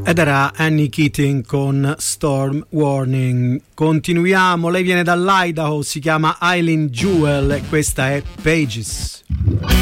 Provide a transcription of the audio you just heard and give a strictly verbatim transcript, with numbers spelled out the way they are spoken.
Ed era Annie Keating con Storm Warning. Continuiamo, lei viene dall'Idaho, si chiama Eileen Jewell e questa è Pages.